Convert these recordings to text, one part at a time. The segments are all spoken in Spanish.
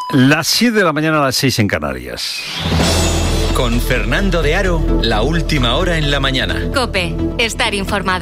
Las 7 de la mañana a las 6 en Canarias. Con Fernando de Aro, la última hora en la mañana. COPE, estar informado.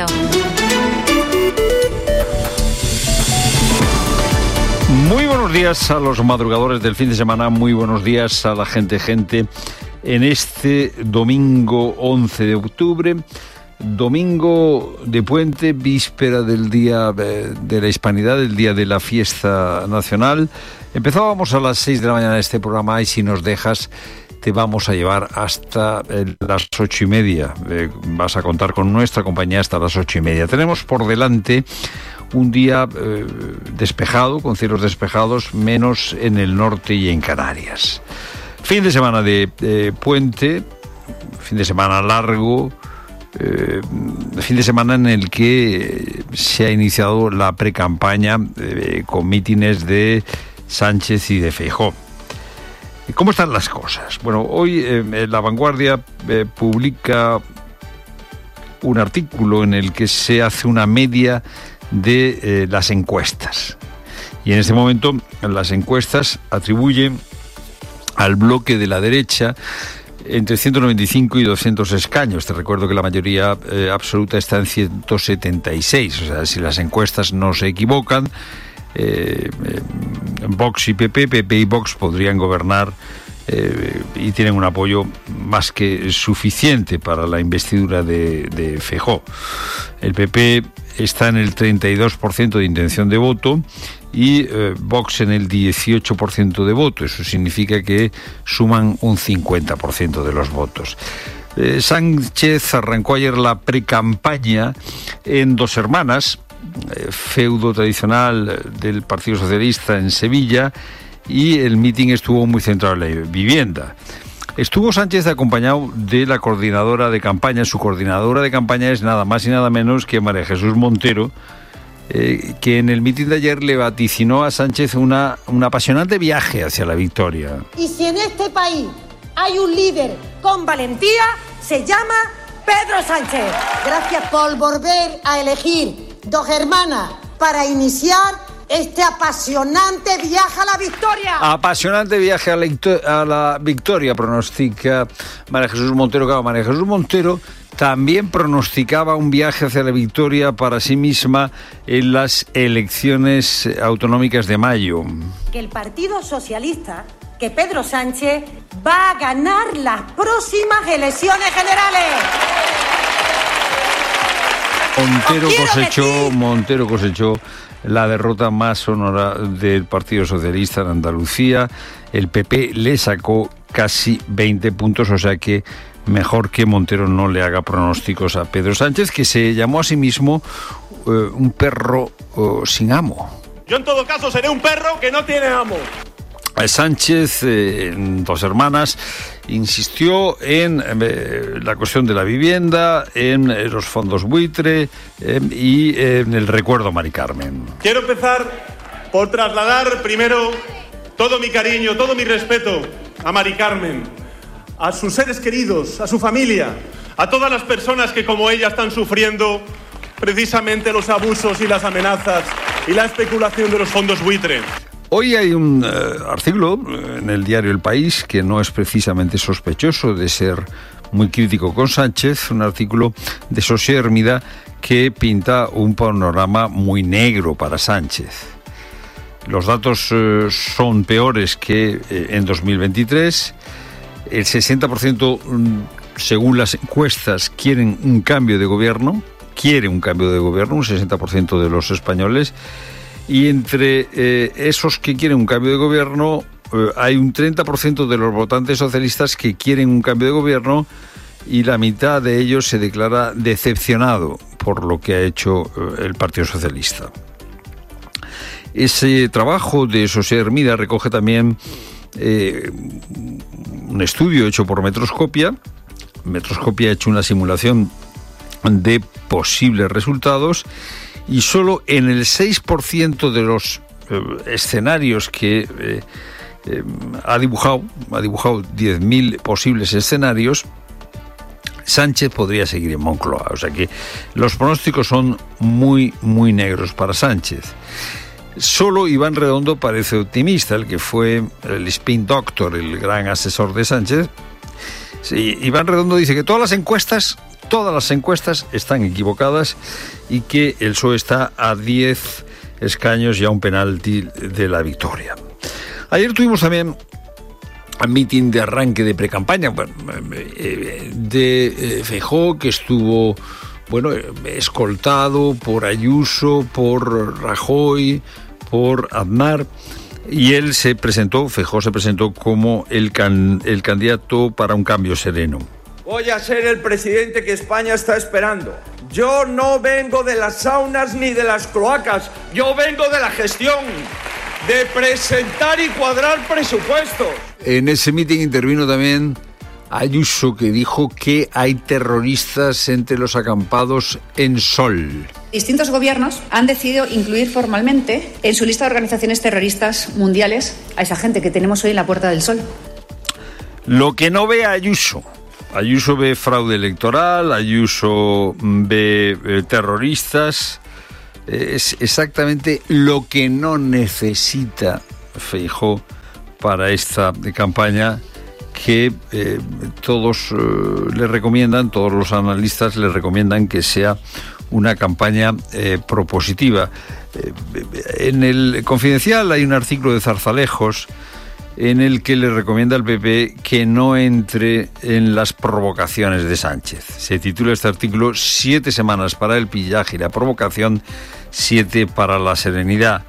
Muy buenos días a los madrugadores del fin de semana, muy buenos días a la gente en este domingo 11 de octubre, domingo de puente, víspera del Día de la Hispanidad, el día de la fiesta nacional. Empezábamos a las 6 de la mañana este programa y si nos dejas te vamos a llevar hasta las 8:30. Vas a contar con nuestra compañía hasta las 8:30. Tenemos por delante un día despejado, con cielos despejados, menos en el norte y en Canarias. Fin de semana de puente, fin de semana largo, fin de semana en el que se ha iniciado la precampaña con mítines de Sánchez y de Feijóo. ¿Cómo están las cosas? Bueno, hoy La Vanguardia publica un artículo en el que se hace una media de las encuestas. Y en este momento las encuestas atribuyen al bloque de la derecha entre 195 y 200 escaños. Te recuerdo que la mayoría absoluta está en 176. O sea, si las encuestas no se equivocan, Vox y PP y Vox podrían gobernar y tienen un apoyo más que suficiente para la investidura de Feijóo. El PP está en el 32% de intención de voto y Vox en el 18% de voto. Eso significa que suman un 50% de los votos. Sánchez arrancó ayer la precampaña en Dos Hermanas, feudo tradicional del Partido Socialista en Sevilla, y el mitin estuvo muy centrado en la vivienda. Estuvo Sánchez acompañado de la coordinadora de campaña. Su coordinadora de campaña es nada más y nada menos que María Jesús Montero, que en el mitin de ayer le vaticinó a Sánchez un apasionante viaje hacia la victoria. Y si en este país hay un líder con valentía, se llama Pedro Sánchez. Gracias por volver a elegir Dos Hermanas para iniciar este apasionante viaje a la victoria. Apasionante viaje a la victoria, pronostica María Jesús Montero. Claro, María Jesús Montero también pronosticaba un viaje hacia la victoria para sí misma en las elecciones autonómicas de mayo. Que el Partido Socialista, que Pedro Sánchez va a ganar las próximas elecciones generales. Montero cosechó la derrota más sonora del Partido Socialista en Andalucía. El PP le sacó casi 20 puntos, o sea que mejor que Montero no le haga pronósticos a Pedro Sánchez, que se llamó a sí mismo un perro sin amo. Yo en todo caso seré un perro que no tiene amo. Sánchez, en Dos Hermanas, insistió en la cuestión de la vivienda, en los fondos buitre y en el recuerdo a Mari Carmen. Quiero empezar por trasladar primero todo mi cariño, todo mi respeto a Mari Carmen, a sus seres queridos, a su familia, a todas las personas que como ella están sufriendo precisamente los abusos y las amenazas y la especulación de los fondos buitre. Hoy hay un artículo en el diario El País que no es precisamente sospechoso de ser muy crítico con Sánchez, un artículo de José Hermida que pinta un panorama muy negro para Sánchez. Los datos son peores que en 2023. El 60%, según las encuestas, quieren un cambio de gobierno, un 60% de los españoles. Y entre esos que quieren un cambio de gobierno, hay un 30% de los votantes socialistas que quieren un cambio de gobierno y la mitad de ellos se declara decepcionado por lo que ha hecho el Partido Socialista. Ese trabajo de José Hermida recoge también un estudio hecho por Metroscopia. Metroscopia ha hecho una simulación de posibles resultados y solo en el 6% de los escenarios que ha dibujado 10.000 posibles escenarios, Sánchez podría seguir en Moncloa. O sea que los pronósticos son muy, muy negros para Sánchez. Solo Iván Redondo parece optimista, el que fue el spin doctor, el gran asesor de Sánchez. Sí, Iván Redondo dice que todas las encuestas están equivocadas y que el PSOE está a 10 escaños y a un penalti de la victoria. Ayer tuvimos también un meeting de arranque de precampaña de Feijóo, que estuvo escoltado por Ayuso, por Rajoy, por Aznar, y Feijóo se presentó como el candidato para un cambio sereno. Voy a ser el presidente que España está esperando. Yo no vengo de las saunas ni de las cloacas, yo vengo de la gestión, de presentar y cuadrar presupuestos. En ese meeting intervino también Ayuso, que dijo que hay terroristas entre los acampados en Sol. Distintos gobiernos han decidido incluir formalmente en su lista de organizaciones terroristas mundiales a esa gente que tenemos hoy en la Puerta del Sol. Lo que no ve Ayuso ve fraude electoral, Ayuso ve terroristas, es exactamente lo que no necesita Feijóo para esta campaña, que todos los analistas le recomiendan que sea una campaña propositiva. En el Confidencial hay un artículo de Zarzalejos en el que le recomienda al PP que no entre en las provocaciones de Sánchez. Se titula este artículo 7 semanas para el pillaje y la provocación, 7 para la serenidad.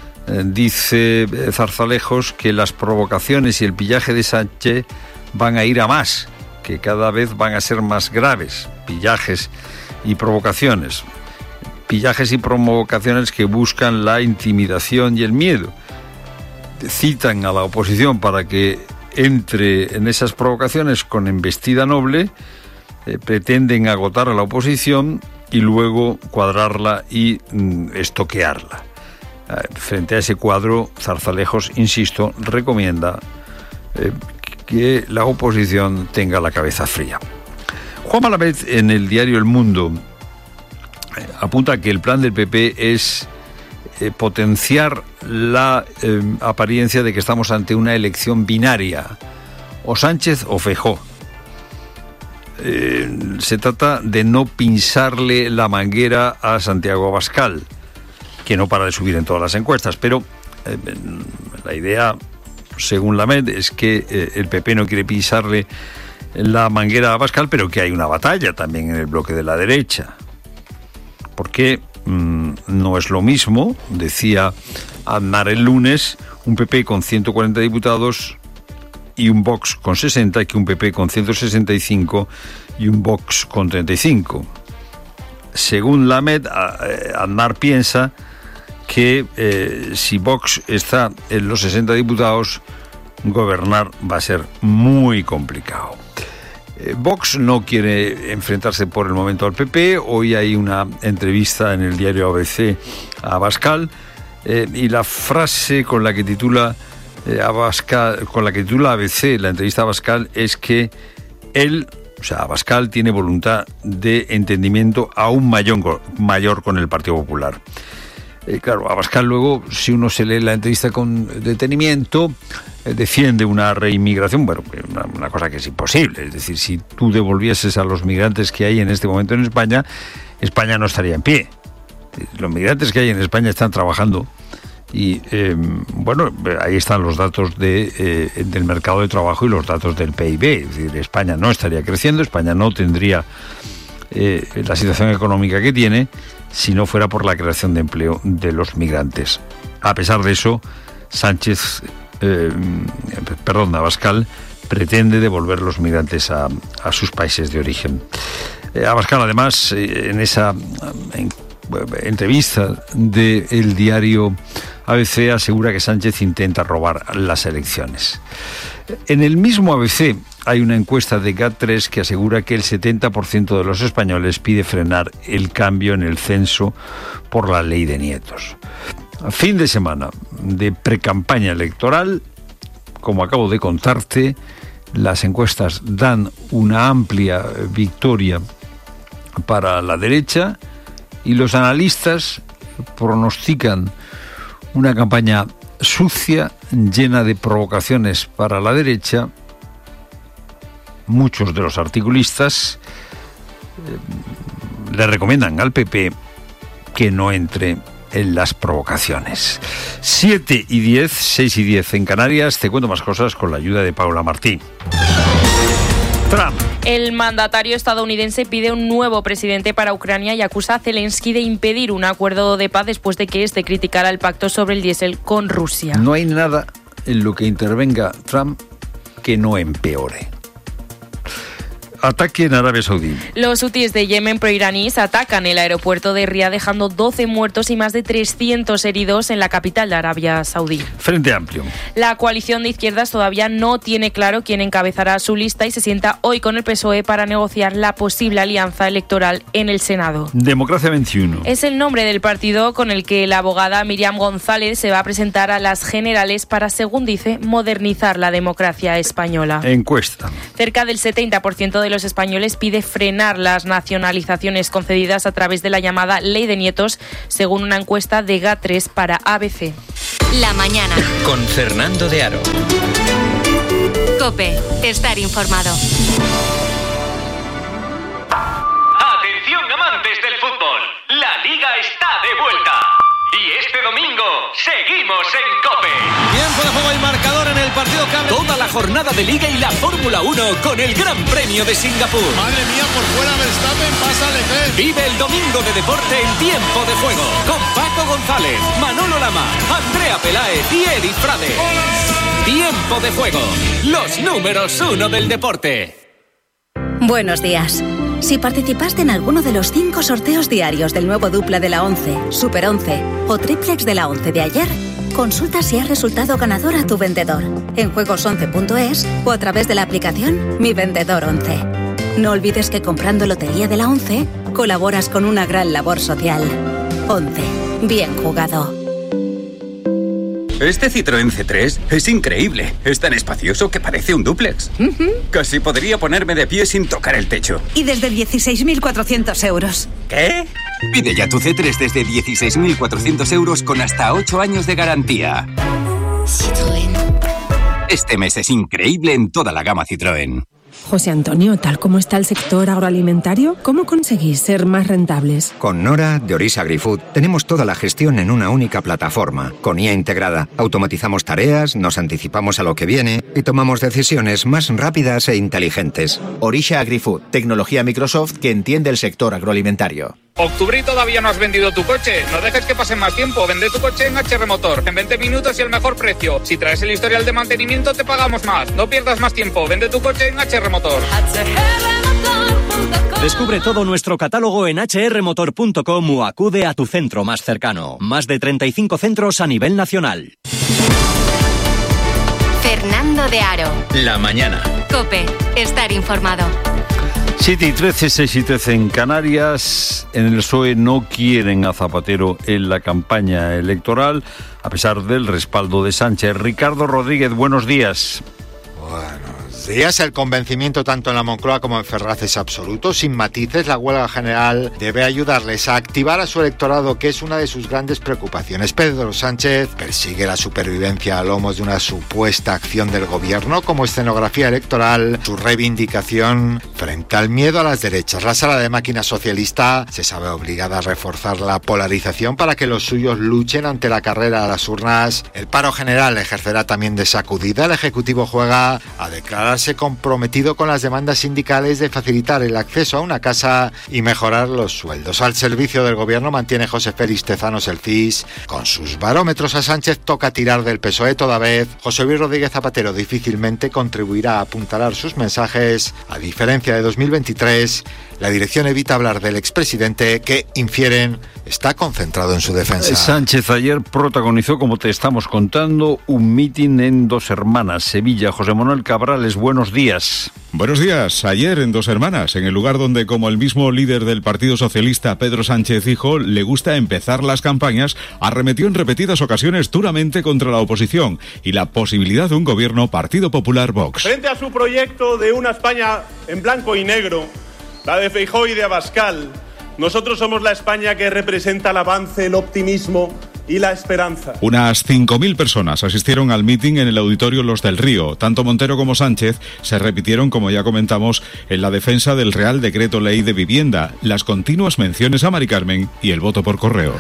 Dice Zarzalejos que las provocaciones y el pillaje de Sánchez van a ir a más, que cada vez van a ser más graves, pillajes y provocaciones. Pillajes y provocaciones que buscan la intimidación y el miedo. Citan a la oposición para que entre en esas provocaciones con embestida noble, pretenden agotar a la oposición y luego cuadrarla y estoquearla. Frente a ese cuadro, Zarzalejos, insisto, recomienda que la oposición tenga la cabeza fría. Juan Malamed, en el diario El Mundo, apunta que el plan del PP es potenciar la apariencia de que estamos ante una elección binaria, o Sánchez o Feijóo. Se trata de no pincharle la manguera a Santiago Abascal, que no para de subir en todas las encuestas, pero la idea, según Lamed, es que el PP no quiere pisarle la manguera a Abascal, pero que hay una batalla también en el bloque de la derecha. Porque no es lo mismo, decía Aznar el lunes, un PP con 140 diputados y un Vox con 60, que un PP con 165 y un Vox con 35. Según Lamed, Aznar piensa que si Vox está en los 60 diputados, gobernar va a ser muy complicado. Vox no quiere enfrentarse por el momento al PP. Hoy hay una entrevista en el diario ABC a Abascal, y la frase con la que titula ABC la entrevista a Abascal es que Abascal tiene voluntad de entendimiento aún mayor con el Partido Popular. Claro, Abascal luego, si uno se lee la entrevista con detenimiento, defiende una reinmigración, una cosa que es imposible. Es decir, si tú devolvieses a los migrantes que hay en este momento en España, España no estaría en pie. Los migrantes que hay en España están trabajando y, ahí están los datos del mercado de trabajo y los datos del PIB. Es decir, España no estaría creciendo, España no tendría la situación económica que tiene si no fuera por la creación de empleo de los migrantes. A pesar de eso, Abascal pretende devolver los migrantes a sus países de origen. Abascal, además, en esa entrevista del diario ABC, asegura que Sánchez intenta robar las elecciones. En el mismo ABC hay una encuesta de GAT3 que asegura que el 70% de los españoles pide frenar el cambio en el censo por la ley de nietos. Fin de semana de precampaña electoral. Como acabo de contarte, las encuestas dan una amplia victoria para la derecha y los analistas pronostican Una campaña sucia, llena de provocaciones para la derecha. Muchos de los articulistas le recomiendan al PP que no entre en las provocaciones. 7:10, 6:10 en Canarias. Te cuento más cosas con la ayuda de Paula Martí. Trump. El mandatario estadounidense pide un nuevo presidente para Ucrania y acusa a Zelensky de impedir un acuerdo de paz después de que este criticara el pacto sobre el diésel con Rusia. No hay nada en lo que intervenga Trump que no empeore. Ataque en Arabia Saudí. Los hutíes de Yemen proiraníes atacan el aeropuerto de Riad, dejando 12 muertos y más de 300 heridos en la capital de Arabia Saudí. Frente Amplio. La coalición de izquierdas todavía no tiene claro quién encabezará su lista y se sienta hoy con el PSOE para negociar la posible alianza electoral en el Senado. Democracia 21. Es el nombre del partido con el que la abogada Miriam González se va a presentar a las generales para, según dice, modernizar la democracia española. Encuesta. Cerca del 70% de los españoles pide frenar las nacionalizaciones concedidas a través de la llamada Ley de Nietos, según una encuesta de GA3 para ABC. La mañana. Con Fernando de Aro. COPE. Estar informado. Atención, amantes del fútbol. La Liga está de vuelta. Y este domingo seguimos en COPE. Tiempo de juego y marcador en el partido que abre toda la jornada de Liga y la Fórmula 1 con el Gran Premio de Singapur. Madre mía, por fuera Verstappen, pasa Leclerc. Vive el domingo de deporte en Tiempo de Juego con Paco González, Manolo Lama, Andrea Peláez y Edi Frade. ¡Hola! Tiempo de Juego, los números 1 del deporte. Buenos días. Si participaste en alguno de los 5 sorteos diarios del nuevo Dupla de la 11, Super 11 o Triplex de la 11 de ayer, consulta si has resultado ganador a tu vendedor en juegos11.es o a través de la aplicación Mi Vendedor 11. No olvides que comprando Lotería de la 11 colaboras con una gran labor social. 11. Bien jugado. Este Citroën C3 es increíble. Es tan espacioso que parece un dúplex. Casi podría ponerme de pie sin tocar el techo. Y desde 16.400 euros. ¿Qué? Pide ya tu C3 desde 16.400 euros con hasta 8 años de garantía. Citroën. Este mes es increíble en toda la gama Citroën. José Antonio, tal como está el sector agroalimentario, ¿cómo conseguís ser más rentables? Con Nora, de Orisa AgriFood, tenemos toda la gestión en una única plataforma. Con IA integrada, automatizamos tareas, nos anticipamos a lo que viene y tomamos decisiones más rápidas e inteligentes. Orisa AgriFood, tecnología Microsoft que entiende el sector agroalimentario. Octubre y todavía no has vendido tu coche. No dejes que pase más tiempo. Vende tu coche en HR Motor. En 20 minutos y el mejor precio. Si traes el historial de mantenimiento, te pagamos más. No pierdas más tiempo. Vende tu coche en HR Motor. Descubre todo nuestro catálogo en hrmotor.com o acude a tu centro más cercano. Más de 35 centros a nivel nacional. Fernando de Aro. La mañana. COPE. Estar informado. 7:13, 6:13 en Canarias. En el PSOE no quieren a Zapatero en la campaña electoral, a pesar del respaldo de Sánchez. Ricardo Rodríguez, buenos días. Buenos días. El convencimiento tanto en la Moncloa como en Ferraz es absoluto, sin matices. La huelga general debe ayudarles a activar a su electorado, que es una de sus grandes preocupaciones. Pedro Sánchez persigue la supervivencia a lomos de una supuesta acción del gobierno como escenografía electoral, su reivindicación frente al miedo a las derechas. La sala de máquinas socialista se sabe obligada a reforzar la polarización para que los suyos luchen ante la carrera a las urnas. El paro general ejercerá también de sacudida. El Ejecutivo juega a declararse comprometido con las demandas sindicales de facilitar el acceso a una casa y mejorar los sueldos. Al servicio del gobierno mantiene José Félix Tezanos el CIS. Con sus barómetros a Sánchez toca tirar del PSOE toda vez. José Luis Rodríguez Zapatero difícilmente contribuirá a apuntalar sus mensajes. A diferencia de 2023, la dirección evita hablar del expresidente que, infieren, está concentrado en su defensa. Sánchez ayer protagonizó, como te estamos contando, un mitin en Dos Hermanas, Sevilla. José Manuel Cabrales, buenos días. Buenos días. Ayer en Dos Hermanas, en el lugar donde, como el mismo líder del Partido Socialista, Pedro Sánchez dijo, le gusta empezar las campañas, arremetió en repetidas ocasiones duramente contra la oposición y la posibilidad de un gobierno Partido Popular-Vox. Frente a su proyecto de una España en blanco y negro, la de Feijóo y de Abascal, nosotros somos la España que representa el avance, el optimismo, y la esperanza. Unas 5.000 personas asistieron al mitin en el Auditorio Los del Río. Tanto Montero como Sánchez se repitieron, como ya comentamos, en la defensa del Real Decreto Ley de Vivienda, las continuas menciones a Mari Carmen y el voto por correo.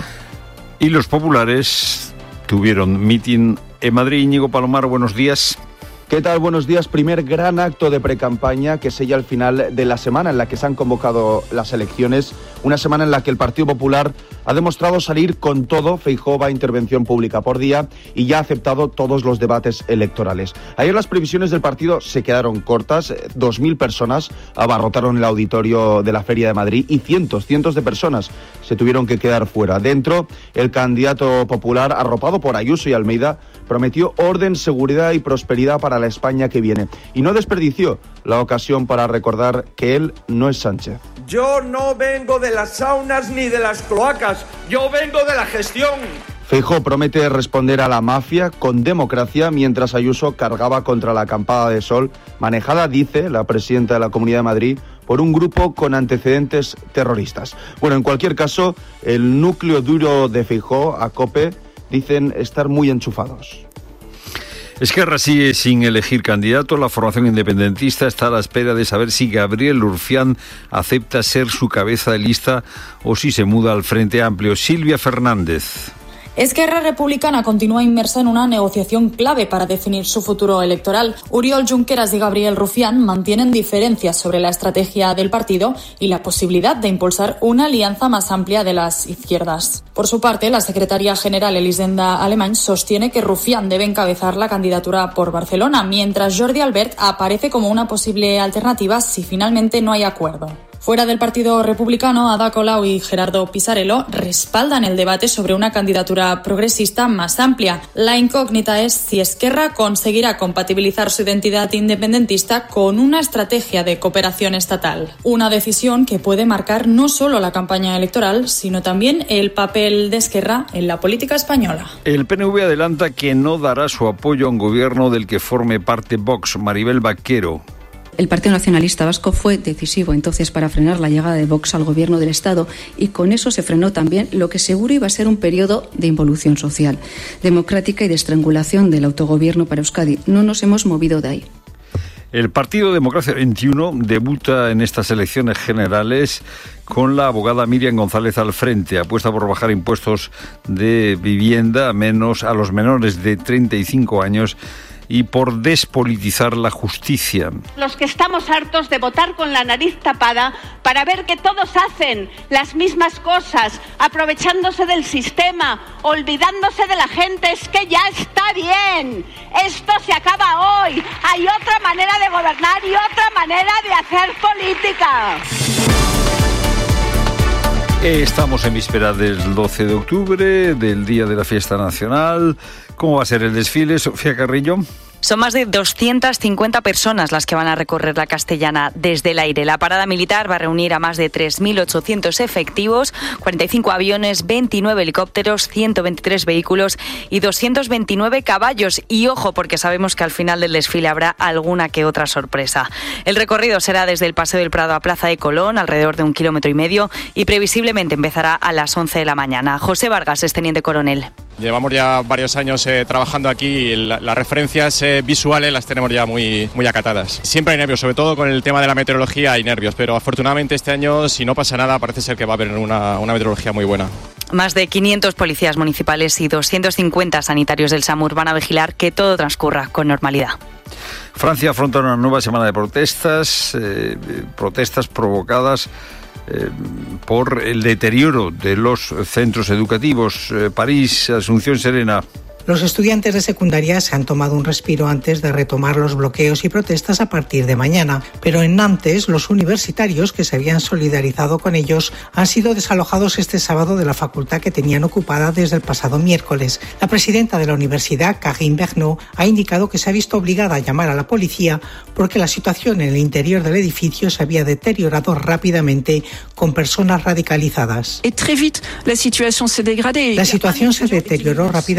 Y los populares tuvieron mitin en Madrid. Íñigo Palomar, buenos días. ¿Qué tal? Buenos días. Primer gran acto de precampaña que sella el final de la semana en la que se han convocado las elecciones. Una semana en la que el Partido Popular ha demostrado salir con todo. Feijóo va a intervención pública por día y ya ha aceptado todos los debates electorales. Ayer las previsiones del partido se quedaron cortas. 2.000 personas abarrotaron el auditorio de la Feria de Madrid y cientos de personas se tuvieron que quedar fuera. Dentro, el candidato popular, arropado por Ayuso y Almeida, prometió orden, seguridad y prosperidad para la España que viene. Y no desperdició la ocasión para recordar que él no es Sánchez. Yo no vengo de las saunas ni de las cloacas, yo vengo de la gestión. Feijóo promete responder a la mafia con democracia, mientras Ayuso cargaba contra la acampada de sol, manejada, dice la presidenta de la Comunidad de Madrid, por un grupo con antecedentes terroristas. Bueno, en cualquier caso, el núcleo duro de Feijóo, a COPE, dicen estar muy enchufados. Esquerra sigue sin elegir candidato. La formación independentista está a la espera de saber si Gabriel Rufián acepta ser su cabeza de lista o si se muda al Frente Amplio. Silvia Fernández. Esquerra Republicana continúa inmersa en una negociación clave para definir su futuro electoral. Oriol Junqueras y Gabriel Rufián mantienen diferencias sobre la estrategia del partido y la posibilidad de impulsar una alianza más amplia de las izquierdas. Por su parte, la secretaria general Elisenda Alemany sostiene que Rufián debe encabezar la candidatura por Barcelona, mientras Jordi Albert aparece como una posible alternativa si finalmente no hay acuerdo. Fuera del Partido Republicano, Ada Colau y Gerardo Pisarello respaldan el debate sobre una candidatura progresista más amplia. La incógnita es si Esquerra conseguirá compatibilizar su identidad independentista con una estrategia de cooperación estatal. Una decisión que puede marcar no solo la campaña electoral, sino también el papel de Esquerra en la política española. El PNV adelanta que no dará su apoyo a un gobierno del que forme parte Vox. Maribel Vaquero. El Partido Nacionalista Vasco fue decisivo entonces para frenar la llegada de Vox al gobierno del Estado y con eso se frenó también lo que seguro iba a ser un periodo de involución social, democrática y de estrangulación del autogobierno para Euskadi. No nos hemos movido de ahí. El Partido Democracia 21 debuta en estas elecciones generales con la abogada Miriam González al frente. Apuesta por bajar impuestos de vivienda a los menores de 35 años y por despolitizar la justicia. Los que estamos hartos de votar con la nariz tapada para ver que todos hacen las mismas cosas, aprovechándose del sistema, olvidándose de la gente, es que ya está bien. Esto se acaba hoy. Hay otra manera de gobernar y otra manera de hacer política. Estamos en víspera del 12 de octubre, del Día de la Fiesta Nacional. ¿Cómo va a ser el desfile, Sofía Carrillo? Son más de 250 personas las que van a recorrer la Castellana desde el aire. La parada militar va a reunir a más de 3.800 efectivos, 45 aviones, 29 helicópteros, 123 vehículos y 229 caballos. Y ojo, porque sabemos que al final del desfile habrá alguna que otra sorpresa. El recorrido será desde el Paseo del Prado a Plaza de Colón, alrededor de 1,5 kilómetros, y previsiblemente empezará a las 11 de la mañana. José Vargas es teniente coronel. Llevamos ya varios años trabajando aquí y las referencias visuales las tenemos ya muy acatadas. Siempre hay nervios, sobre todo con el tema de la meteorología hay nervios, pero afortunadamente este año, si no pasa nada, parece ser que va a haber una meteorología muy buena. Más de 500 policías municipales y 250 sanitarios del SAMUR van a vigilar que todo transcurra con normalidad. Francia afronta una nueva semana de protestas provocadas por el deterioro de los centros educativos. París, Asunción Serena. Los estudiantes de secundaria se han tomado un respiro antes de retomar los bloqueos y protestas a partir de mañana, pero en Nantes los universitarios que se habían solidarizado con ellos han sido desalojados este sábado de la facultad que tenían ocupada desde el pasado miércoles. La presidenta de la universidad, Karine Bernot, ha indicado que se ha visto obligada a llamar a la policía porque la situación en el interior del edificio se había deteriorado rápidamente con personas radicalizadas. La situación se deterioró rápidamente.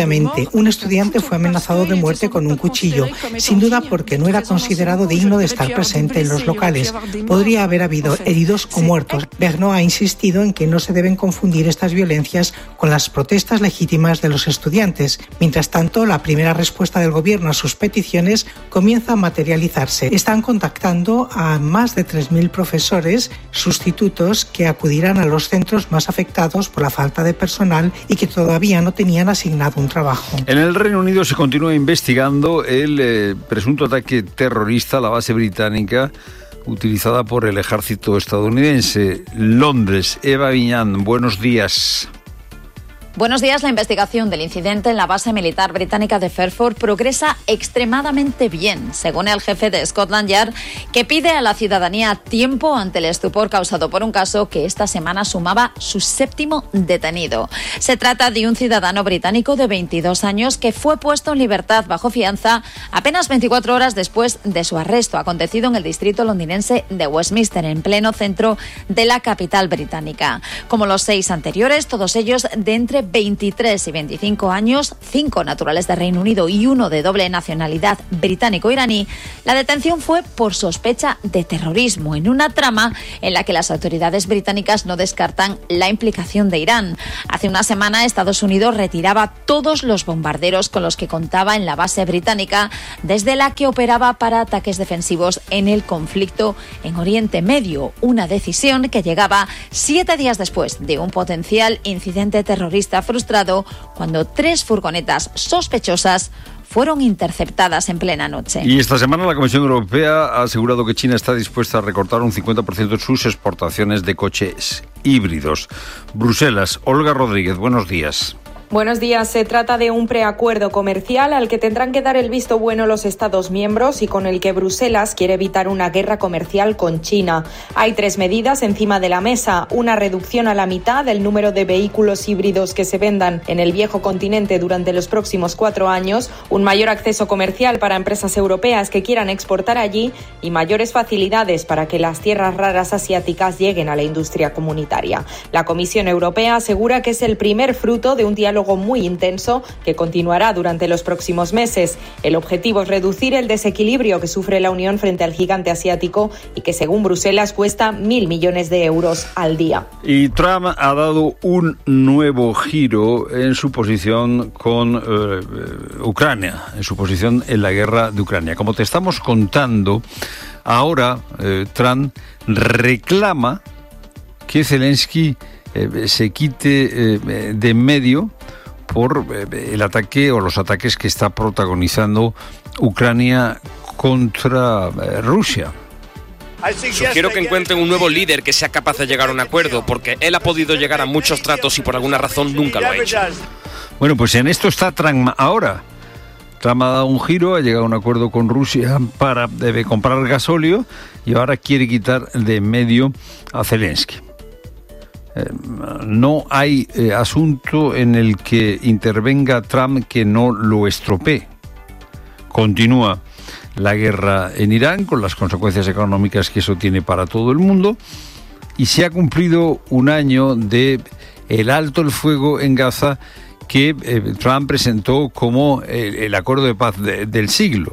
un estudiante fue amenazado de muerte con un cuchillo, sin duda porque no era considerado digno de estar presente en los locales. Podría haber habido heridos o muertos. Vergnaud ha insistido en que no se deben confundir estas violencias con las protestas legítimas de los estudiantes. Mientras tanto, la primera respuesta del gobierno a sus peticiones comienza a materializarse. Están contactando a más de 3.000 profesores sustitutos que acudirán a los centros más afectados por la falta de personal y que todavía no tenían asignado un trabajo. En el Reino Unido se continúa investigando el presunto ataque terrorista a la base británica utilizada por el ejército estadounidense. Londres, Eva Viñán, buenos días. Buenos días. La investigación del incidente en la base militar británica de Fairford progresa extremadamente bien, según el jefe de Scotland Yard, que pide a la ciudadanía tiempo ante el estupor causado por un caso que esta semana sumaba su 7º detenido. Se trata de un ciudadano británico de 22 años que fue puesto en libertad bajo fianza apenas 24 horas después de su arresto, acontecido en el distrito londinense de Westminster, en pleno centro de la capital británica. Como los 6 anteriores, todos ellos de entre 23 y 25 años, 5 naturales de Reino Unido y 1 de doble nacionalidad británico-iraní, la detención fue por sospecha de terrorismo en una trama en la que las autoridades británicas no descartan la implicación de Irán. Hace una semana Estados Unidos retiraba todos los bombarderos con los que contaba en la base británica, desde la que operaba para ataques defensivos en el conflicto en Oriente Medio, una decisión que llegaba 7 días después de un potencial incidente terrorista frustrado cuando 3 furgonetas sospechosas fueron interceptadas en plena noche. Y esta semana la Comisión Europea ha asegurado que China está dispuesta a recortar un 50% sus exportaciones de coches híbridos. Bruselas, Olga Rodríguez, buenos días. Buenos días. Se trata de un preacuerdo comercial al que tendrán que dar el visto bueno los Estados miembros y con el que Bruselas quiere evitar una guerra comercial con China. Hay 3 medidas encima de la mesa: una reducción a la mitad del número de vehículos híbridos que se vendan en el viejo continente durante los próximos 4 años, un mayor acceso comercial para empresas europeas que quieran exportar allí y mayores facilidades para que las tierras raras asiáticas lleguen a la industria comunitaria. La Comisión Europea asegura que es el primer fruto de un diálogo muy intenso que continuará durante los próximos meses. El objetivo es reducir el desequilibrio que sufre la Unión frente al gigante asiático y que, según Bruselas, cuesta 1.000 millones de euros al día. Y Trump ha dado un nuevo giro en su posición con Ucrania, en su posición en la guerra de Ucrania. Como te estamos contando, ahora Trump reclama que Zelensky se quite de en medio por el ataque o los ataques que está protagonizando Ucrania contra Rusia. Sugiero que encuentren un nuevo líder que sea capaz de llegar a un acuerdo, porque él ha podido llegar a muchos tratos y por alguna razón nunca lo ha hecho. Bueno, pues en esto está Trump ahora. Trump ha dado un giro, ha llegado a un acuerdo con Rusia para comprar gasóleo y ahora quiere quitar de en medio a Zelensky. No hay asunto en el que intervenga Trump que no lo estropee. Continúa la guerra en Irán con las consecuencias económicas que eso tiene para todo el mundo y se ha cumplido un año de el alto el fuego en Gaza que Trump presentó como el acuerdo de paz del siglo.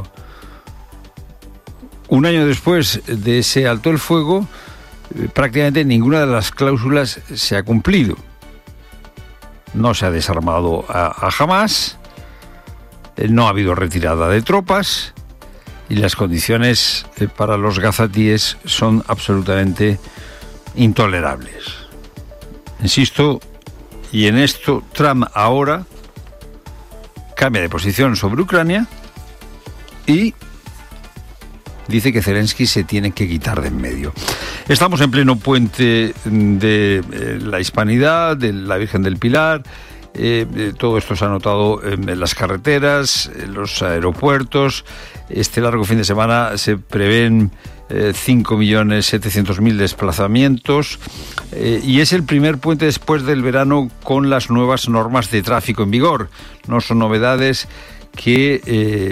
Un año después de ese alto el fuego, prácticamente ninguna de las cláusulas se ha cumplido. No se ha desarmado a Hamás, no ha habido retirada de tropas y las condiciones para los gazatíes son absolutamente intolerables. Insisto, y en esto Trump ahora cambia de posición sobre Ucrania y dice que Zelensky se tiene que quitar de en medio. Estamos en pleno puente de la Hispanidad, de la Virgen del Pilar. Todo esto se ha notado en las carreteras, en los aeropuertos. Este largo fin de semana se prevén 5.700.000 desplazamientos y es el primer puente después del verano con las nuevas normas de tráfico en vigor. No son novedades que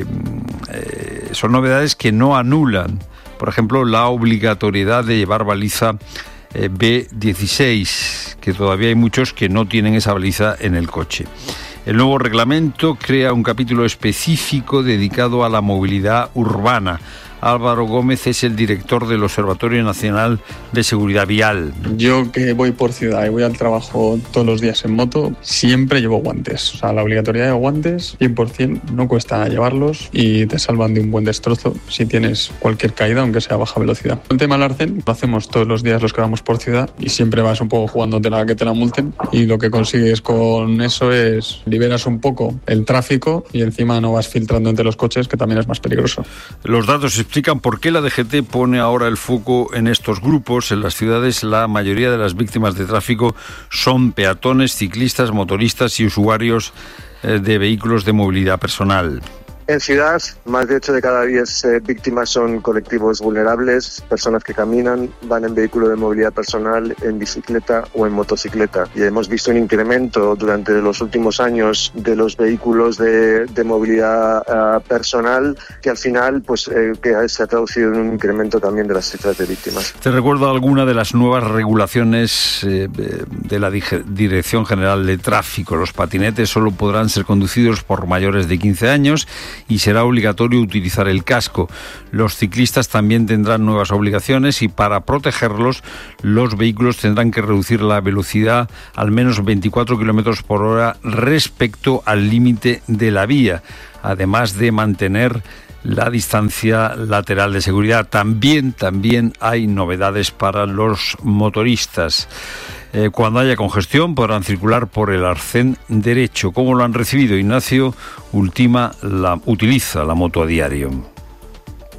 no anulan, por ejemplo, la obligatoriedad de llevar baliza B16, que todavía hay muchos que no tienen esa baliza en el coche. El nuevo reglamento crea un capítulo específico dedicado a la movilidad urbana. Álvaro Gómez es el director del Observatorio Nacional de Seguridad Vial. Yo que voy por ciudad y voy al trabajo todos los días en moto, siempre llevo guantes. O sea, la obligatoriedad de guantes, 100%, no cuesta llevarlos y te salvan de un buen destrozo si tienes cualquier caída, aunque sea a baja velocidad. El tema del arcén lo hacemos todos los días los que vamos por ciudad y siempre vas un poco jugándote a que te la multen, y lo que consigues con eso es liberas un poco el tráfico y encima no vas filtrando entre los coches, que también es más peligroso. Los datos explican por qué la DGT pone ahora el foco en estos grupos. En las ciudades, la mayoría de las víctimas de tráfico son peatones, ciclistas, motoristas y usuarios de vehículos de movilidad personal. En ciudad, más de 8 de cada 10 víctimas son colectivos vulnerables, personas que caminan, van en vehículo de movilidad personal, en bicicleta o en motocicleta. Y hemos visto un incremento durante los últimos años de los vehículos de movilidad personal, que al final que se ha traducido en un incremento también de las cifras de víctimas. Te recuerdo alguna de las nuevas regulaciones de la Dirección General de Tráfico. Los patinetes solo podrán ser conducidos por mayores de 15 años y será obligatorio utilizar el casco. Los ciclistas también tendrán nuevas obligaciones y para protegerlos, los vehículos tendrán que reducir la velocidad al menos 24 km por hora respecto al límite de la vía, además de mantener la distancia lateral de seguridad. También hay novedades para los motoristas. Cuando haya congestión podrán circular por el arcén derecho. ¿Cómo lo han recibido? Ignacio utiliza la moto a diario.